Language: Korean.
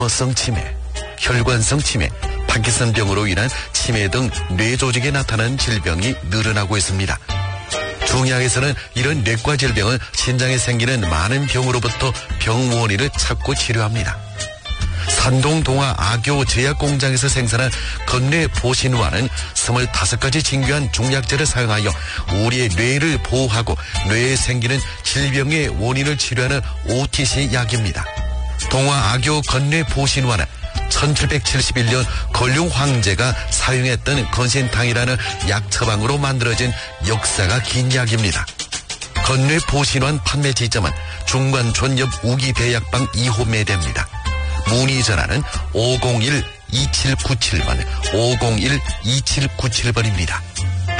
성 치매, 혈관성 치매, 파킨슨병으로 인한 치매 등 뇌조직에 나타나는 질병이 늘어나고 있습니다. 중의학에서는 이런 뇌과 질병은 신장에 생기는 많은 병으로부터 병 원인을 찾고 치료합니다. 산동 동화 악교 제약 공장에서 생산한 건뇌 보신화는 25가지 진귀한 중약제를 사용하여 우리의 뇌를 보호하고 뇌에 생기는 질병의 원인을 치료하는 OTC 약입니다. 동화 악교 건뇌 보신화는 1771년 건룡 황제가 사용했던 건신탕이라는 약 처방으로 만들어진 역사가 긴 약입니다. 건뇌 보신환 판매 지점은 중관촌 옆 우기배약방 2호 매대입니다. 문의 전화는 501-2797번, 501-2797번입니다.